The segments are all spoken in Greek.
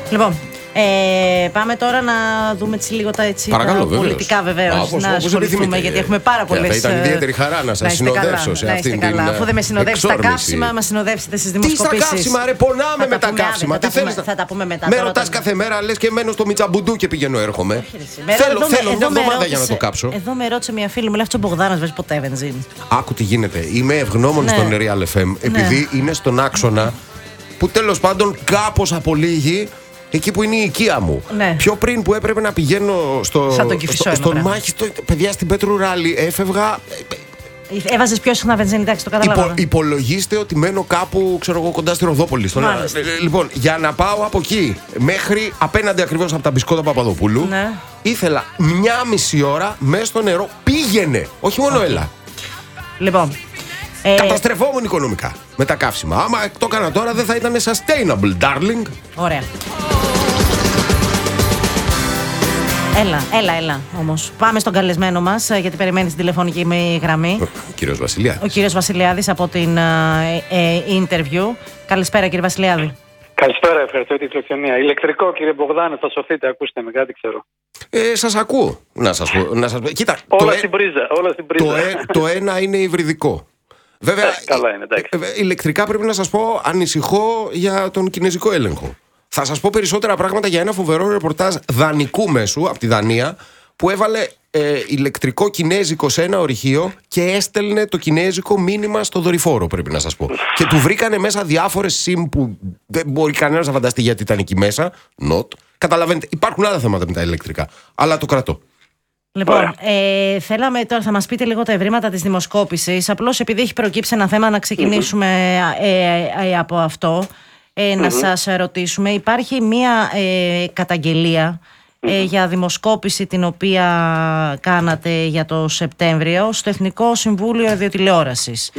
Λοιπόν, πάμε τώρα να δούμε λίγο τα έτσι, πολιτικά βεβαίως. Να ασχοληθούμε, γιατί έχουμε πάρα πολλές. Θα ήταν ιδιαίτερη χαρά να σας συνοδεύσω σε αυτήν την. Αφού δεν με συνοδεύσει στα καύσιμα, μα συνοδεύσετε στις δημοσκοπήσεις. Τι στα καύσιμα, ρε, πονάμε με τα καύσιμα. Τι θέλεις? Θα τα πούμε μετά. Με ρωτάς κάθε μέρα, λες και μένω στο Μιτσαμπουντού και πηγαίνω έρχομαι. Θέλω μια εβδομάδα για να το κάψω. Εδώ με ρώτησε μια φίλη μου, λέει αυτό ο Μπογδάνας βάζει ποτέ βενζίνη. Άκου τι γίνεται. Είμαι ευγνώμων στον Real FM, επειδή είναι στον άξονα που τέλος πάντων κάπως απολύγει. Εκεί που είναι η οικία μου. Ναι. Πιο πριν που έπρεπε να πηγαίνω στον μάχη, παιδιά στην Πέτρου Ράλι, έφευγα. Έβαζες πιο συχνά βενζίνη, εντάξει, το καταλάβαμε. Υπολογίστε ότι μένω κάπου, ξέρω εγώ, κοντά στη Ροδόπολη. Λοιπόν, για να πάω από εκεί μέχρι απέναντι ακριβώς από τα μπισκότα Παπαδοπούλου, ναι, ήθελα 1,5 ώρα μέσα στο νερό. Πήγαινε! Όχι μόνο έλα. Λοιπόν. Καταστρεφόμουν οικονομικά με τα καύσιμα. Άμα το έκανα τώρα δεν θα ήταν sustainable, darling. Ωραία. Έλα όμως. Πάμε στον καλεσμένο μας, γιατί περιμένει στην τηλεφωνική γραμμή. Ο κύριος Βασιλιάδης από την interview. Καλησπέρα, κύριε Βασιλιάδη. Καλησπέρα, ευχαριστώ για τη τηλεφωνία. Ηλεκτρικό, κύριε Μπογδάνε, θα σωθείτε, ακούστε με, κάτι ξέρω. Σας ακούω. Να σας πω. Κοίτα, όλα στην πρίζα. Το ένα είναι υβριδικό. Βέβαια, καλά είναι, ηλεκτρικά πρέπει να σας πω, ανησυχώ για τον κινέζικο έλεγχο. Θα σας πω περισσότερα πράγματα για ένα φοβερό ρεπορτάζ δανεικού μέσου από τη Δανία, που έβαλε ηλεκτρικό κινέζικο σε ένα ορυχείο και έστελνε το κινέζικο μήνυμα στο δορυφόρο, πρέπει να σας πω. Και του βρήκανε μέσα διάφορες SIM που δεν μπορεί κανένας να φανταστεί γιατί ήταν εκεί μέσα. Καταλαβαίνετε, υπάρχουν άλλα θέματα με τα ηλεκτρικά, αλλά το κρατώ. Λοιπόν, θέλαμε τώρα, θα μας πείτε λίγο τα ευρήματα της δημοσκόπησης. Απλώς επειδή έχει προκύψει ένα θέμα, να ξεκινήσουμε από αυτό. Να σας ρωτήσουμε, υπάρχει μία καταγγελία για δημοσκόπηση την οποία κάνατε για το Σεπτέμβριο στο Εθνικό Συμβούλιο Ραδιοτηλεόρασης,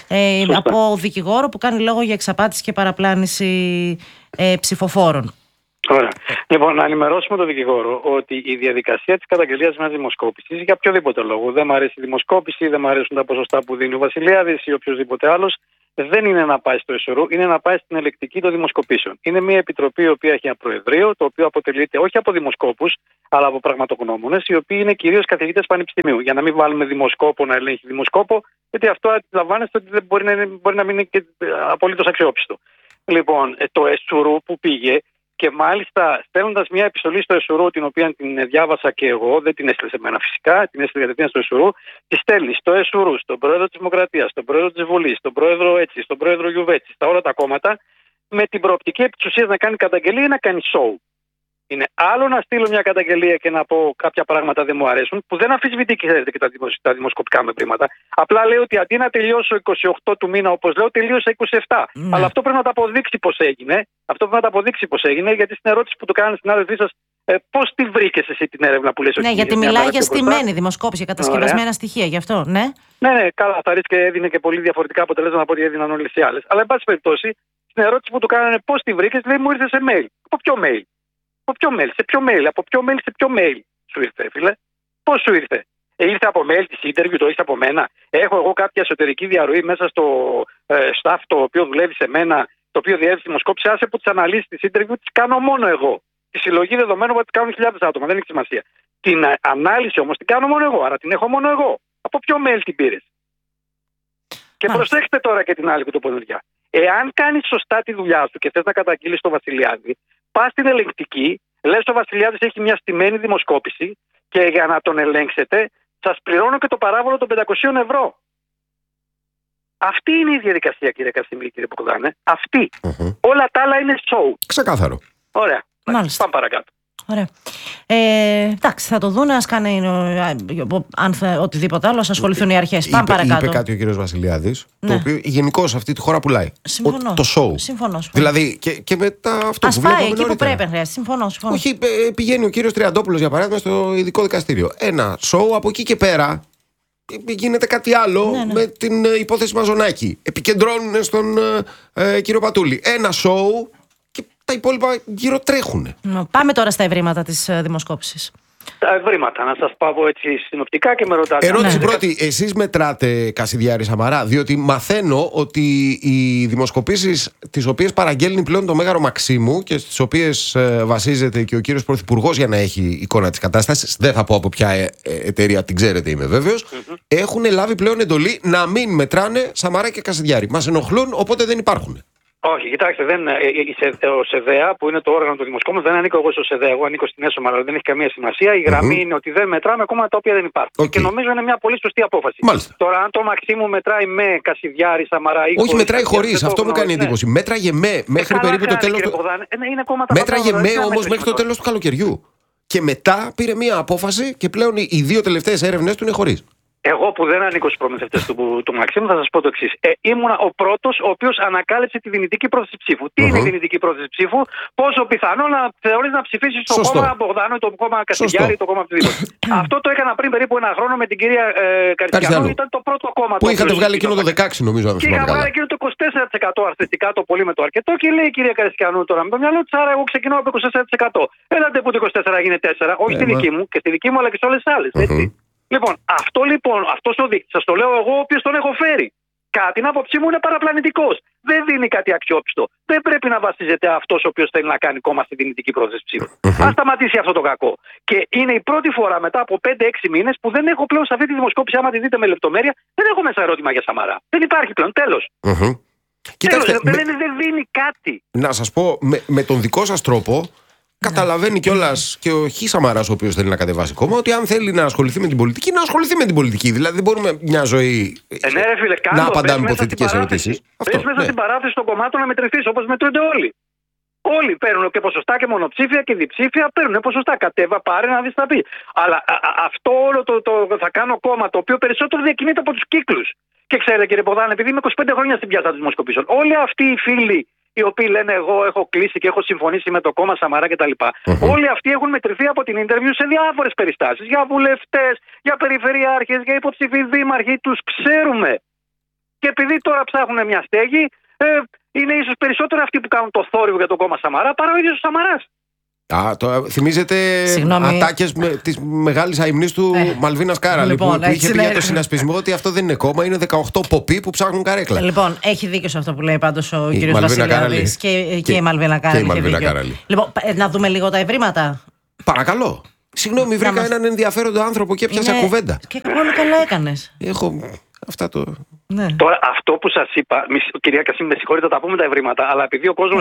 από δικηγόρο που κάνει λόγο για εξαπάτηση και παραπλάνηση ψηφοφόρων. Ωραία. Λοιπόν, να ενημερώσουμε τον δικηγόρο ότι η διαδικασία της καταγγελίας μιας δημοσκόπησης, για οποιοδήποτε λόγο, δεν μου αρέσει η δημοσκόπηση, δεν μου αρέσουν τα ποσοστά που δίνει ο Βασιλιάδης ή οποιοδήποτε άλλος, δεν είναι να πάει στο ΕΣΟΡΟΥ, είναι να πάει στην ελεκτική των δημοσκοπήσεων. Είναι μια επιτροπή η οποία έχει ένα προεδρείο, το οποίο αποτελείται όχι από δημοσκόπους, αλλά από πραγματογνώμονες, οι οποίοι είναι κυρίως καθηγητές πανεπιστημίου. Για να μην βάλουμε δημοσκόπο να ελέγχει δημοσκόπο, γιατί αυτό αντιλαμβάνεστε ότι δεν μπορεί να μην είναι και απολύτως αξιόπιστο. Λοιπόν, το ΕΣΟΡΟΥ που πήγε. Και μάλιστα στέλνοντας μια επιστολή στο ΕΣΟΡΟΥ, την οποία την διάβασα και εγώ, δεν την έστειλε σε μένα φυσικά, την έστειλε κατευθείαν στο ΕΣΟΡΟΥ, τη στέλνει στο ΕΣΟΡΟΥ, στον πρόεδρο της Δημοκρατίας, στον πρόεδρο της Βουλής, στον πρόεδρο έτσι, στον πρόεδρο Γιουβέτσι, στα όλα τα κόμματα, με την προοπτική επί της ουσίας να κάνει καταγγελία ή να κάνει show. Είναι άλλο να στείλω μια καταγγελία και να πω κάποια πράγματα δεν μου αρέσουν, που δεν αμφισβητεί και τα δημοσκοπικά μετρήματα. Απλά λέει ότι αντί να τελειώσω 28 του μήνα, όπως λέω, τελείωσα 27. Ναι. Αλλά αυτό πρέπει να το αποδείξει πώς έγινε. Γιατί στην ερώτηση που του κάνανε στην άδελφή σας, πώς τη βρήκες εσύ την έρευνα που λες? Ναι, γιατί μιλάει για στημένη δημοσκόπηση, για κατασκευασμένα στοιχεία, γι' αυτό, ναι. Ναι, καλά, θα ρίξει και έδινε και πολύ διαφορετικά αποτελέσματα από ό,τι έδιναν όλες οι άλλες. Αλλά, εν πάση περιπτώσει, στην ερώτηση που του κάνανε πώς τη βρήκες, λέει μου ήρθε σε mail. Από ποιο mail? Από ποιο mail σου ήρθε, φίλε? Πώς σου ήρθε? Ήρθε από mail της interview, το έχεις από μένα? Έχω εγώ κάποια εσωτερική διαρροή μέσα στο staff το οποίο δουλεύει σε μένα, το οποίο διεύθυνση δημοσκόπηση? Άσε που τις αναλύσεις της interview τις κάνω μόνο εγώ. Τη συλλογή δεδομένων που τις κάνουν χιλιάδες άτομα, δεν έχει σημασία. Την ανάλυση όμως την κάνω μόνο εγώ, άρα την έχω μόνο εγώ. Από ποιο mail την πήρες? Και προσέξτε τώρα και την άλλη κουτοπονηριά. Εάν κάνεις σωστά τη δουλειά σου και θες να καταγγείλεις τον Βασιλιάδη, πας στην ελεγκτική, λες ο Βασιλιάδης έχει μια στημένη δημοσκόπηση και για να τον ελέγξετε σας πληρώνω και το παράβολο των 500 ευρώ. Αυτή είναι η διαδικασία, κύριε Κασιμίρη, κύριε Μπογδάνε. Αυτή. Όλα τα άλλα είναι show. Ξεκάθαρο. Ωραία. Πάμε παρακάτω. Ωραία. Εντάξει, θα το δουν, ας κάνει οτιδήποτε άλλο, ας ασχοληθούν οι αρχές. Πάμε παρακάτω. Είπε κάτι ο κύριος Βασιλιάδης, το οποίο γενικώς αυτή τη χώρα πουλάει. Συμφωνώ. Το show. Συμφωνώ. Δηλαδή και μετά αυτό ας που πάει βλέπαμε εκεί νωρίτερα. που πρέπει να χρειάζεται. Συμφωνώ. Όχι, πηγαίνει ο κύριος Τριαντόπουλος για παράδειγμα στο ειδικό δικαστήριο. Ένα show, από εκεί και πέρα γίνεται κάτι άλλο με την υπόθεση Μαζονάκη. Επικεντρώνουν στον κύριο Πατούλη. Ένα show. Τα υπόλοιπα γύρω τρέχουν. Πάμε τώρα στα ευρήματα της δημοσκόπησης. Τα ευρήματα, να σας πάω έτσι συνοπτικά και με ρωτάτε. Ερώτηση πρώτη, εσείς μετράτε Κασιδιάρη Σαμαρά? Διότι μαθαίνω ότι οι δημοσκοπήσεις τις οποίες παραγγέλνει πλέον το Μέγαρο Μαξίμου και στις οποίες βασίζεται και ο κύριος Πρωθυπουργός για να έχει εικόνα της κατάστασης, δεν θα πω από ποια εταιρεία, την ξέρετε, είμαι βέβαιος, έχουν λάβει πλέον εντολή να μην μετράνε Σαμαρά και Κασιδιάρη. Μας ενοχλούν, οπότε δεν υπάρχουν. Όχι, κοιτάξτε, ο ΣΕΔΕΑ που είναι το όργανο του δημοσκόπου, δεν ανήκω εγώ στο ΣΕΔΕΑ, εγώ ανήκω στην ΕΣΟΜΑ, αλλά δεν έχει καμία σημασία. Η γραμμή είναι ότι δεν μετράμε ακόμα τα οποία δεν υπάρχουν. Και νομίζω είναι μια πολύ σωστή απόφαση. Μάλιστα. Τώρα, αν το Μαξίμου μετράει με Κασιδιάρη, Σαμαρά ή όχι, μετράει χωρίς. Αυτό μου κάνει εντύπωση. Μέτραγε με μέχρι περίπου το τέλος του. Μέτραγε με όμως μέχρι το τέλος του καλοκαιριού. Και μετά πήρε μια απόφαση και πλέον οι δύο τελευταίες έρευνες του είναι χωρίς. Εγώ που δεν ανήκω στους προμηθευτές του Μαξίμου, θα σας πω το εξής. Ήμουνα ο πρώτος ο οποίος ανακάλυψε τη δυνητική πρόθεση ψήφου. Τι είναι η δυνητική πρόθεση ψήφου, πόσο πιθανό να θεωρείς να ψηφίσεις το κόμμα Μπογδάνου ή το κόμμα Κασιδιάρη ή το κόμμα οτιδήποτε. Αυτό το έκανα πριν περίπου ένα χρόνο με την κυρία Καριστιανού. Ήταν το πρώτο κόμμα που είχατε βγάλει εκείνο το 16, νομίζω. Και είχα βγάλει εκείνο το 24% αρθιστικά, το πολύ με το αρκετό, και λέει η κυρία Καριστιανού τώρα με το μυαλό της, άρα εγώ ξεκινάω από 24%. Έλατε που το 24 έγινε 4, όχι στη δική μου και στη δική μου αλλά και σε όλες τις άλλες. Λοιπόν, αυτός ο δείκτης, σας το λέω εγώ, ο οποίος τον έχω φέρει. Κατά την άποψή μου είναι παραπλανητικός. Δεν δίνει κάτι αξιόπιστο. Δεν πρέπει να βασίζεται αυτός ο οποίος θέλει να κάνει κόμμα στη δυνητική πρόθεση ψήφου. Ας σταματήσει αυτό το κακό. Και είναι η πρώτη φορά μετά από 5-6 μήνες που δεν έχω πλέον σε αυτή τη δημοσκόπηση, άμα τη δείτε με λεπτομέρεια, δεν έχω μέσα ερώτημα για Σαμαρά. Δεν υπάρχει πλέον. Τέλος. Κοιτάξτε, δεν δίνει κάτι. Να σας πω, με τον δικό σας τρόπο. Καταλαβαίνει κιόλας και ο Σαμαράς, ο οποίος θέλει να κατεβάσει κόμμα, ότι αν θέλει να ασχοληθεί με την πολιτική, να ασχοληθεί με την πολιτική. Δηλαδή δεν μπορούμε μια ζωή να απαντάμε υποθετικές ερωτήσεις. Πες μέσα στην παράθεση των κομμάτων να μετρηθείς όπως μετρούνται όλοι. Όλοι παίρνουν και ποσοστά και μονοψήφια και διψήφια, παίρνουν ποσοστά. Κατέβα, πάρε να δεις τα πει. Αλλά αυτό όλο το θα κάνω κόμμα το οποίο περισσότερο διακινείται από τους κύκλους. Και ξέρετε κύριε Ποδάνε, επειδή είμαι 25 χρόνια στην πιάτα των δημοσκοπήσεων, όλοι αυτοί οι φίλοι οι οποίοι λένε εγώ έχω κλείσει και έχω συμφωνήσει με το κόμμα Σαμαρά κτλ. Όλοι αυτοί έχουν μετρηθεί από την interview σε διάφορες περιστάσεις. Για βουλευτές, για περιφερειάρχες, για υποψηφοί δήμαρχοι, τους ξέρουμε. Και επειδή τώρα ψάχνουν μια στέγη, είναι ίσως περισσότερο αυτοί που κάνουν το θόρυβο για το κόμμα Σαμαρά παρά ο ίδιος ο Σαμαράς. Θυμίζετε ατάκες της μεγάλης αημνής του Μαλβίνας Κάραλη που είχε πει για το συνασπισμό ότι αυτό δεν είναι κόμμα, είναι 18 ποποί που ψάχνουν καρέκλα. Λοιπόν, έχει δίκιο σε αυτό που λέει πάντως ο κύριος Βασιλιάδης και η Μαλβίνα Κάραλη. Λοιπόν, να δούμε λίγο τα ευρήματα. Παρακαλώ. Συγγνώμη, βρήκα έναν ενδιαφέροντα άνθρωπο και έπιασα κουβέντα. Και πολύ καλά έκανες. Έχω αυτά το... Ναι. Τώρα, αυτό που σας είπα, κυρία Κασίμη, με συγχωρείτε, θα τα πούμε τα ευρήματα, αλλά επειδή ο κόσμος.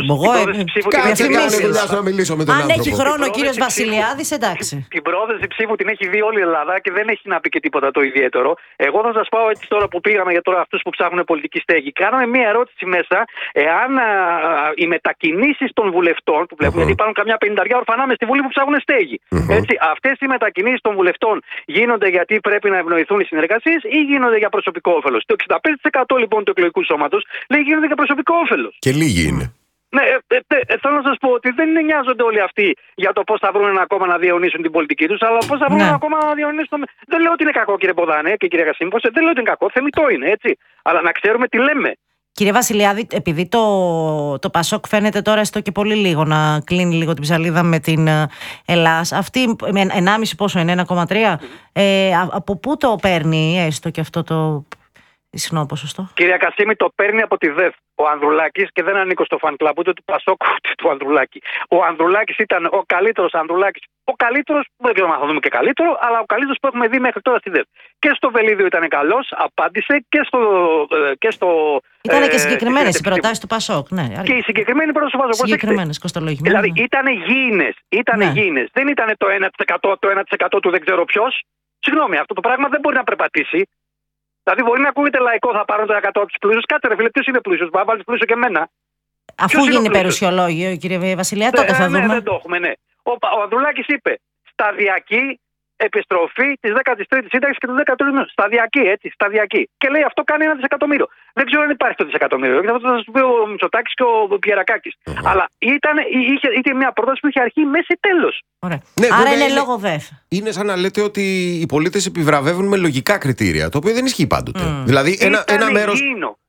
να μιλήσω με τον αν άνθρωπο. έχει χρόνο ο κύριος Βασιλιάδης, εντάξει. Την πρόθεση ψήφου την έχει δει όλη η Ελλάδα και δεν έχει να πει και τίποτα το ιδιαίτερο. Εγώ θα σας πάω έτσι τώρα που πήγαμε για τώρα αυτούς που ψάχνουν πολιτική στέγη. Κάναμε μία ερώτηση μέσα, εάν οι μετακινήσεις των βουλευτών, που βλέπουμε, γιατί υπάρχουν καμιά 50 ορφανά μες στη Βουλή που ψάχνουν στέγη. Αυτές οι μετακινήσεις των βουλευτών γίνονται γιατί πρέπει να ευνοηθούν οι συνεργασίες ή γίνονται για προσωπικό όφελος? Το 65% λοιπόν του εκλογικού σώματος λέει γίνονται για προσωπικό όφελος. Και λίγοι είναι. Ναι, θέλω να σας πω ότι δεν νοιάζονται όλοι αυτοί για το πώς θα βρουν ένα κόμμα να διαιωνίσουν την πολιτική τους, αλλά πώς θα βρουν ένα κόμμα να διαιωνίσουν. Δεν λέω ότι είναι κακό, κύριε Ποδάνε και κυρία Κασίμη, δεν λέω ότι είναι κακό, θεμιτό είναι, έτσι. Αλλά να ξέρουμε τι λέμε. Κύριε Βασιλιάδη, επειδή το Πασόκ φαίνεται τώρα έστω και πολύ λίγο να κλείνει λίγο την ψαλίδα με την Ελλάς, αυτή με 1,5 πόσο είναι, 1,3, από πού το παίρνει έστω και αυτό το ισχνό ποσοστό? Κυρία Κασίμη, το παίρνει από τη ΔΕΦ ο Ανδρουλάκης, και δεν ανήκω στο φαν κλαμπ ούτε του Πασόκ ούτε του Ανδρουλάκη. Ο Ανδρουλάκης ήταν ο καλύτερος Ανδρουλάκης. Ο καλύτερος, δεν ξέρω αν θα δούμε και καλύτερο, αλλά ο καλύτερος που έχουμε δει μέχρι τώρα στη ΔΕΦ. Και στο Βελίδιο ήταν καλός, απάντησε, και στο. Ήταν και συγκεκριμένες οι προτάσεις του Πασόκ. Ναι. Και οι συγκεκριμένοι προτάσεις του Πασόκ. Συγκεκριμένες, κοστολογημένες. Δηλαδή ήταν υγιεινές. Δεν ήταν το 1% του δεν ξέρω ποιος. Συγγνώμη, αυτό το πράγμα δεν μπορεί να περπατήσει. Δηλαδή, μπορεί να ακούγεται λαϊκό, θα πάρουν το 100 από τους πλούσιους. Κάτσε, ρε φίλε, ποιος είναι πλούσιος? Μπορεί να βάλεις πλούσιο και εμένα. Αφού γίνει περιουσιολόγιο, κύριε Βασιλιά, τότε θα δούμε. Ναι, δεν το έχουμε, ναι. Ο Ανδρουλάκης είπε σταδιακή επιστροφή της 13ης σύνταξης και του 13ου μήνου. Σταδιακή, έτσι, σταδιακή. Και λέει αυτό κάνει 1 δισεκατομμύριο. Δεν ξέρω αν υπάρχει το δισεκατομμύριο. Αυτό θα σας πει ο Μητσοτάκης και ο Πιερακάκης. Αλλά είχε μια πρόταση που είχε αρχή, μέση, τέλος. Ναι, άρα είναι λόγω ΔΕΦ. Είναι σαν να λέτε ότι οι πολίτες επιβραβεύουν με λογικά κριτήρια, το οποίο δεν ισχύει πάντοτε. Δηλαδή, ένα μέρος.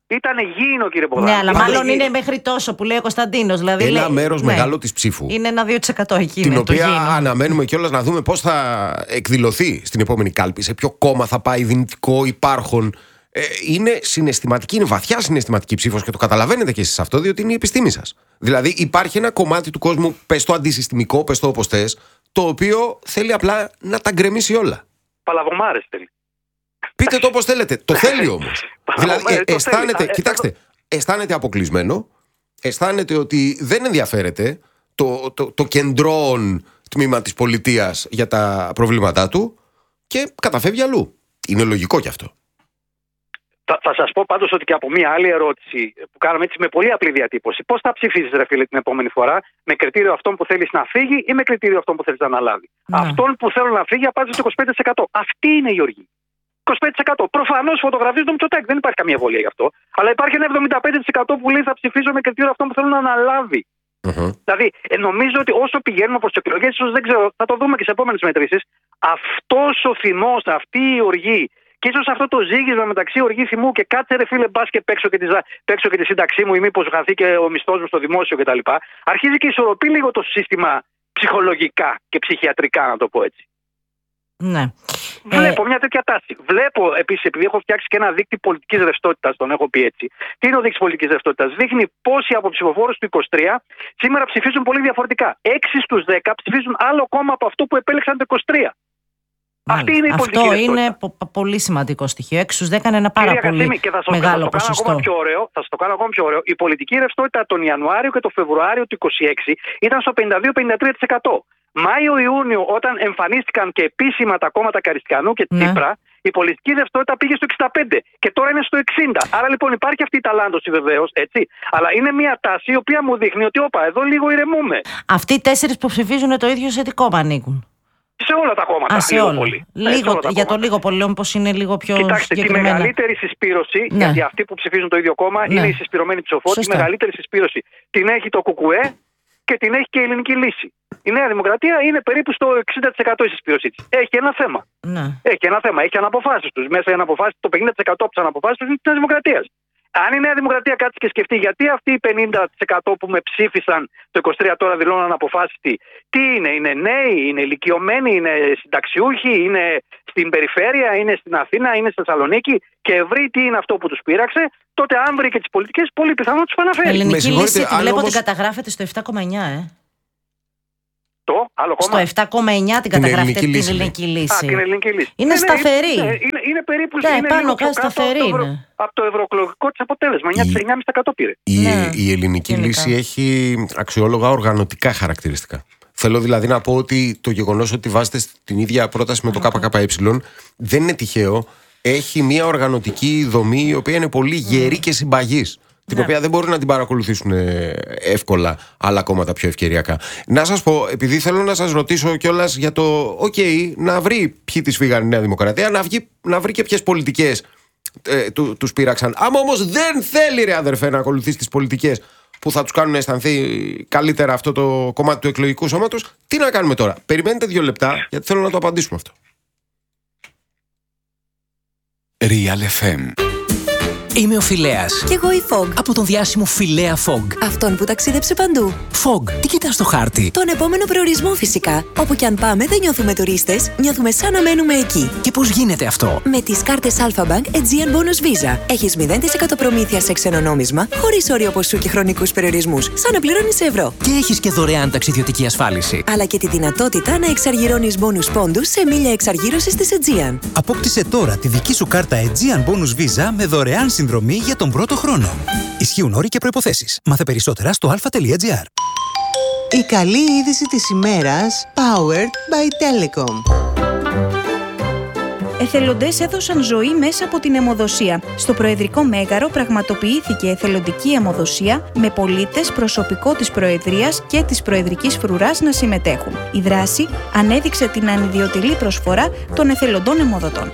Ήταν γήινο, κύριε Ποδράκη. Ναι, αλλά μάλλον είναι μέχρι τόσο που λέει ο Κωνσταντίνος. Δηλαδή, ένα μέρος μεγάλο της ψήφου. Είναι ένα 2% εκεί. Την οποία αναμένουμε κιόλας να δούμε πώς θα εκδηλωθεί στην επόμενη κάλπη, σε ποιο κόμμα θα πάει δυνητικό υπάρχον. Είναι συναισθηματική, είναι βαθιά συναισθηματική ψήφος και το καταλαβαίνετε κι εσείς αυτό, διότι είναι η επιστήμη σας. Δηλαδή υπάρχει ένα κομμάτι του κόσμου, πες το αντισυστημικό, πες το όπως θες, το οποίο θέλει απλά να τα γκρεμίσει όλα. Παλαβομάρες θέλει. Πείτε το όπως θέλετε. Το θέλει όμως. Δηλαδή αισθάνεται, κοιτάξτε, αισθάνεται αποκλεισμένο, αισθάνεται ότι δεν ενδιαφέρεται το κεντρόν τμήμα της πολιτείας για τα προβλήματά του και καταφεύγει αλλού. Είναι λογικό κι αυτό. Θα σας πω πάντως ότι και από μία άλλη ερώτηση που κάναμε έτσι με πολύ απλή διατύπωση. Πώς θα ψηφίσεις, ρε φίλε, την επόμενη φορά, με κριτήριο αυτόν που θέλεις να φύγει ή με κριτήριο αυτόν που θέλεις να αναλάβει? Ναι. Αυτόν που θέλω να φύγει απάντησε το 25%. Αυτή είναι η οργή. 25%. Προφανώς φωτογραφίζει τον Μητσοτάκη. Δεν υπάρχει καμία βολία γι' αυτό. Αλλά υπάρχει ένα 75% που λέει θα ψηφίζω με κριτήριο αυτόν που θέλω να αναλάβει. Δηλαδή, νομίζω ότι όσο πηγαίνουμε προς τις εκλογές, ίσως δεν ξέρω, θα το δούμε και σε επόμενες μετρήσεις, αυτός ο θυμός, αυτή η οργή. Και ίσως αυτό το ζήγισμα μεταξύ οργή θυμού και κάτσε ρε φίλε μπας και παίξω και τη σύνταξή μου ή μήπως χαθεί και ο μισθός μου στο δημόσιο κτλ. Αρχίζει και ισορροπεί λίγο το σύστημα ψυχολογικά και ψυχιατρικά, να το πω έτσι. Ναι. Βλέπω μια τέτοια τάση. Βλέπω επίσης, επειδή έχω φτιάξει και ένα δείκτη πολιτικής ρευστότητας, τον έχω πει έτσι. Τι είναι ο δείκτης πολιτικής ρευστότητας? Δείχνει πόσοι από ψηφοφόρους του 23 σήμερα ψηφίζουν πολύ διαφορετικά. 6 στους 10 ψηφίζουν άλλο κόμμα από αυτό που επέλεξαν το 23. Αυτή είναι η πολιτική ρευστότητα. Αυτό είναι πολύ σημαντικό στοιχείο. 6 στους 10 είναι ένα πάρα πολύ μεγάλο ποσοστό. Θα σας το κάνω ακόμα πιο ωραίο. Η πολιτική ρευστότητα τον Ιανουάριο και τον Φεβρουάριο του 26 ήταν στο 52-53%. Μάιο-Ιούνιο, όταν εμφανίστηκαν και επίσημα τα κόμματα Καριστιανού και Τσίπρα, η πολιτική ρευστότητα πήγε στο 65% και τώρα είναι στο 60%. Άρα λοιπόν υπάρχει αυτή η ταλάντωση βεβαίως, έτσι. Αλλά είναι μια τάση η οποία μου δείχνει ότι εδώ λίγο ηρεμούμε. Αυτοί οι 4 που ψηφίζουν το ίδιο σε τι κόμμα ανήκουν? Σε όλα τα κόμματα. Σε όλα. Πολύ. Για το λίγο πολύ, όμως είναι λίγο πιο. Κοιτάξτε, τη μεγαλύτερη συσπήρωση, γιατί αυτοί που ψηφίζουν το ίδιο κόμμα είναι οι συσπηρωμένοι ψηφοφόροι. Τη μεγαλύτερη συσπήρωση την έχει το ΚΚΕ και την έχει και η Ελληνική Λύση. Η Νέα Δημοκρατία είναι περίπου στο 60% η συσπήρωσή της. Έχει ένα θέμα. Έχει ένα θέμα. Έχει αναποφάσεις τους. Μέσα οι αναποφάσεις, το 50% από τις αναποφάσεις τους είναι της Νέας Δημοκρατίας. Αν η Νέα Δημοκρατία κάτσει και σκεφτεί γιατί αυτοί οι 50% που με ψήφισαν το 23 τώρα δηλώνουν αναποφάσιστοι, τι είναι νέοι, είναι ηλικιωμένοι, είναι συνταξιούχοι, είναι στην περιφέρεια, είναι στην Αθήνα, είναι στη Θεσσαλονίκη και βρει τι είναι αυτό που τους πείραξε, τότε αν βρει και τις πολιτικές, πολύ πιθανό τους επαναφέρει. Η Ελληνική Λύση βλέπω ότι καταγράφεται στο 7,9. Άλλο κόμμα. Στο 7,9 την καταγράφεται την Ελληνική Λύση. Την Ελληνική Λύση. Είναι σταθερή. Είναι περίπου πάνω κάτω σταθερή. Από το ευρωεκλογικό της αποτέλεσμα. 9,5% πήρε. Η Ελληνική Λύση έχει αξιόλογα οργανωτικά χαρακτηριστικά. Θέλω δηλαδή να πω ότι το γεγονός ότι βάζετε στην ίδια πρόταση με το ΚΚΕ δεν είναι τυχαίο. Έχει μια οργανωτική δομή η οποία είναι πολύ γερή και συμπαγής. Την οποία δεν μπορούν να την παρακολουθήσουν εύκολα άλλα κόμματα πιο ευκαιριακά. Να σας πω, επειδή θέλω να σας ρωτήσω κιόλας για το να βρει ποιοι τις φύγαν η Νέα Δημοκρατία, να βρει και ποιες πολιτικές τους πείραξαν. Άμα όμως δεν θέλει, ρε αδερφέ, να ακολουθήσει τις πολιτικές που θα τους κάνουν να αισθανθεί καλύτερα αυτό το κομμάτι του εκλογικού σώματος, τι να κάνουμε τώρα? Περιμένετε 2 λεπτά, γιατί θέλω να το απαντήσουμε αυτό. Real FM. Είμαι ο Φιλέας. Κι εγώ η Fog. Από τον διάσημο Φιλέα Fog. Αυτόν που ταξίδεψε παντού. Fog, τι κοιτάς στο χάρτη? Τον επόμενο προορισμό φυσικά. Όπου κι αν πάμε δεν νιώθουμε τουρίστες, νιώθουμε σαν να μένουμε εκεί. Και πώς γίνεται αυτό? Με τις κάρτες Alpha Bank Aegean Bonus Visa. Έχεις 0% προμήθεια σε ξένο νόμισμα, χωρίς όριο ποσού και χρονικούς περιορισμούς, σαν να πληρώνεις σε ευρώ. Και έχεις και δωρεάν ταξιδιωτική ασφάλιση. Αλλά και τη δυνατότητα να εξαργυρώνεις bonus πόντους σε μίλια εξαργύρωσης της Aegean. Απόκτησε τώρα τη δική σου κάρτα Aegean Bonus Visa με δωρεάν συνδρομή για τον πρώτο χρόνο. Ισχύουν όροι και προϋποθέσεις. Μάθε περισσότερα στο alpha.gr. Η καλή είδηση της ημέρας, powered by Telecom. Εθελοντές έδωσαν ζωή μέσα από την αιμοδοσία. Στο Προεδρικό Μέγαρο πραγματοποιήθηκε εθελοντική αιμοδοσία με πολίτες, προσωπικό της Προεδρίας και της Προεδρικής Φρουράς να συμμετέχουν. Η δράση ανέδειξε την ανιδιοτελή προσφορά των εθελοντών αιμοδοτών.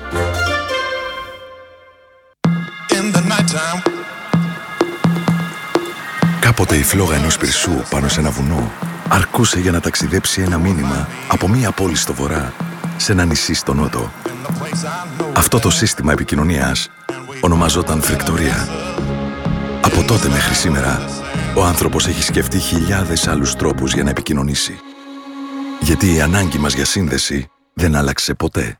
Κάποτε η φλόγα ενός πυρσού πάνω σε ένα βουνό αρκούσε για να ταξιδέψει ένα μήνυμα από μία πόλη στο βορρά σε ένα νησί στο νότο. Αυτό το σύστημα επικοινωνίας ονομαζόταν φρικτορία. Από τότε μέχρι σήμερα, ο άνθρωπος έχει σκεφτεί χιλιάδες άλλους τρόπους για να επικοινωνήσει. Γιατί η ανάγκη μας για σύνδεση δεν άλλαξε ποτέ.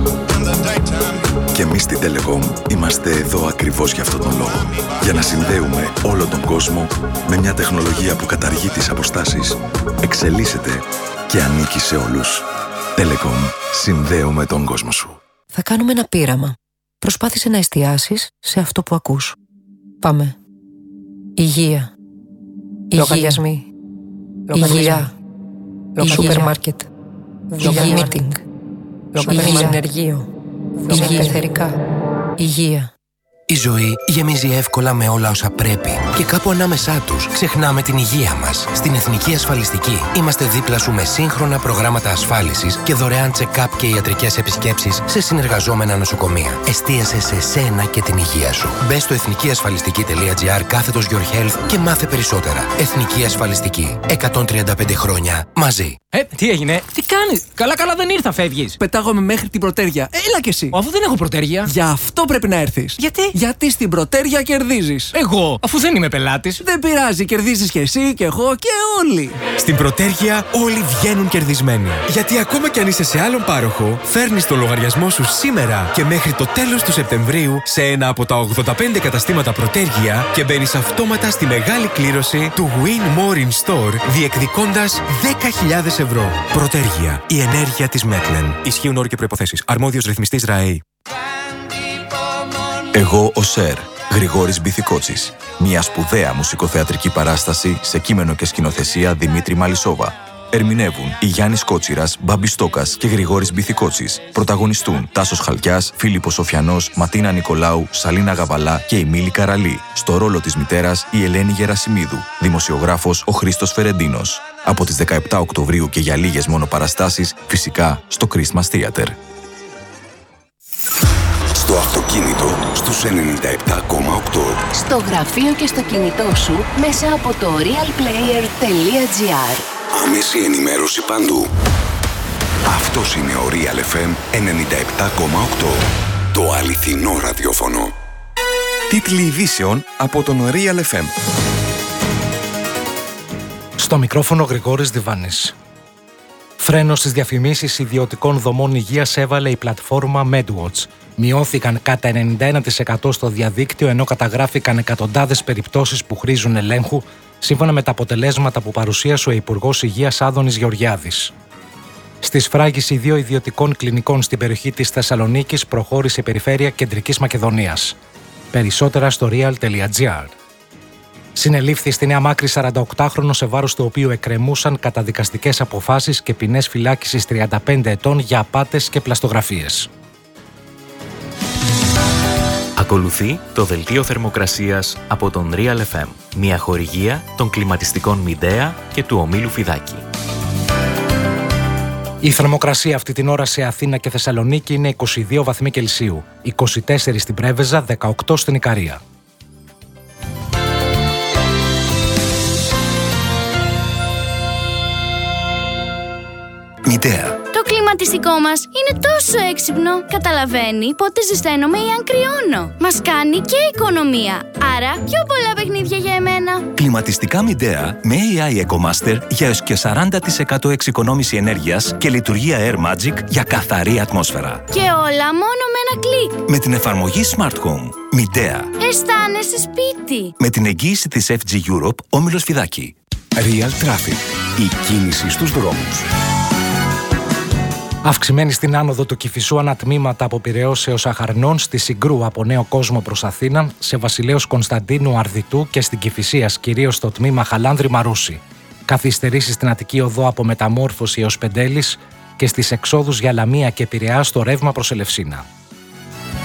Και εμείς στην Telecom είμαστε εδώ ακριβώς για αυτόν τον λόγο. Για να συνδέουμε όλο τον κόσμο με μια τεχνολογία που καταργεί τις αποστάσεις, εξελίσσεται και ανήκει σε όλους. Telecom, συνδέουμε τον κόσμο σου. Θα κάνουμε ένα πείραμα. Προσπάθησε να εστιάσεις σε αυτό που ακούς. Πάμε. Υγεία. Λογαριασμοί. Υγεία. Σούπερ μάρκετ. Υγεία meeting. Υγεία συνεργείο. Υγεία εθερικά. Υγεία. Η ζωή γεμίζει εύκολα με όλα όσα πρέπει και κάπου ανάμεσά τους ξεχνάμε την υγεία μας. Στην Εθνική Ασφαλιστική είμαστε δίπλα σου με σύγχρονα προγράμματα ασφάλισης και δωρεάν check-up και ιατρικές επισκέψεις σε συνεργαζόμενα νοσοκομεία. Εστίασε σε σένα και την υγεία σου. Μπες στο εθνικιασφαλιστική.gr/your health και μάθε περισσότερα. Εθνική Ασφαλιστική. 135 χρόνια μαζί. Τι έγινε, τι κάνεις? Καλά δεν ήρθα, φεύγεις. Πετάγομαι μέχρι την Πρωτέρια. Έλα κι εσύ. Αφού δεν έχω Πρωτέρια. Γι' αυτό πρέπει να έρθεις. Γιατί? Γιατί στην Πρωτέρια κερδίζεις. Εγώ, αφού δεν είμαι πελάτης. Δεν πειράζει, κερδίζεις κι εσύ και εγώ και όλοι. Στην Πρωτέρια όλοι βγαίνουν κερδισμένοι. Γιατί ακόμα κι αν είσαι σε άλλον πάροχο, φέρνεις το λογαριασμό σου σήμερα και μέχρι το τέλος του Σεπτεμβρίου σε ένα από τα 85 καταστήματα Πρωτέρια και μπαίνεις αυτόματα στη μεγάλη κλήρωση του Win More in Store, διεκδικώντας 10.000 ευρώ. Πρωτέρια. Η ενέργεια της Μέτλεν. Ισχύουν όροι και προϋποθέσεις. Αρμόδιος ρυθμιστής ΡΑΕΗ. Εγώ ο Σερ, Γρηγόρης Μπιθικότσης. Μια σπουδαία μουσικοθεατρική παράσταση σε κείμενο και σκηνοθεσία Δημήτρη Μαλισσόβα. Ερμηνεύουν η Γιάννης Κότσιρας, Μπάμπης Στόκας και Γρηγόρης Μπιθικότσης. Πρωταγωνιστούν Τάσος Χαλκιάς, Φίλιππος Σοφιανός, Ματίνα Νικολάου, Σαλίνα Γαβαλά και η Μίλη Καραλή. Στο ρόλο της μητέρας η Ελένη Γερασιμίδου. Δημοσιογράφος ο Χρήστος Φερεντίνος. Από τις 17 Οκτωβρίου και για λίγες μόνο παραστάσεις, φυσικά στο Christmas Theater. Στο αυτοκίνητο στους 97,8. Στο γραφείο και στο κινητό σου μέσα από το realplayer.gr. Άμεση ενημέρωση παντού. Αυτός είναι ο Real FM 97,8. Το αληθινό ραδιόφωνο. Τίτλοι ειδήσεων από τον Real FM. Στο μικρόφωνο Γρηγόρης Διβάνης. Φρένο στις διαφημίσεις ιδιωτικών δομών υγείας έβαλε η πλατφόρμα MedWatch. Μειώθηκαν κατά 91% στο διαδίκτυο, ενώ καταγράφηκαν εκατοντάδες περιπτώσεις που χρήζουν ελέγχου, σύμφωνα με τα αποτελέσματα που παρουσίασε ο Υπουργός Υγείας Άδωνης Γεωργιάδης. Στη σφράγιση 2 ιδιωτικών κλινικών στην περιοχή της Θεσσαλονίκης προχώρησε η περιφέρεια Κεντρικής Μακεδονίας. Περισσότερα στο real.gr. Συνελήφθη στη Νέα Μάκρη 48χρονο, σε βάρος του οποίου εκκρεμούσαν καταδικαστικές αποφάσεις και ποινές φυλάκισης 35 ετών για απάτες και πλαστογραφίες. Ακολουθεί το δελτίο θερμοκρασίας από τον Real FM, μια χορηγία των κλιματιστικών Μιντέα και του ομίλου Φιδάκη. Η θερμοκρασία αυτή την ώρα σε Αθήνα και Θεσσαλονίκη είναι 22 βαθμοί Κελσίου, 24 στην Πρέβεζα, 18 στην Ικαρία. Μητέα. Το κλιματιστικό μας είναι τόσο έξυπνο. Καταλαβαίνει πότε ζεσταίνομαι ή αν κρυώνω. Μας κάνει και οικονομία. Άρα πιο πολλά παιχνίδια για εμένα. Κλιματιστικά Μιντέα με AI EcoMaster για έως και 40% εξοικονόμηση ενέργειας και λειτουργία Air Magic για καθαρή ατμόσφαιρα. Και όλα μόνο με ένα κλικ. Με την εφαρμογή Smart Home. Μιντέα. Αισθάνεσαι σπίτι. Με την εγγύηση της FG Europe, όμιλος Φιδάκη. Real Traffic. Η κίνηση στους δρόμους. Αυξημένη στην άνοδο του Κηφισού ανατμήματα από Πειραιώς έως Αχαρνών, στη Συγκρού από Νέο Κόσμο προς Αθήνα, σε Βασιλέως Κωνσταντίνου Αρδιτού και στην Κηφισίας, κυρίως στο τμήμα Χαλάνδρη Μαρούσι. Καθυστερήσεις στην Αττική Οδό από Μεταμόρφωση έως Πεντέλης και στις εξόδους για Λαμία και Πειραιά στο ρεύμα προς Ελευσίνα.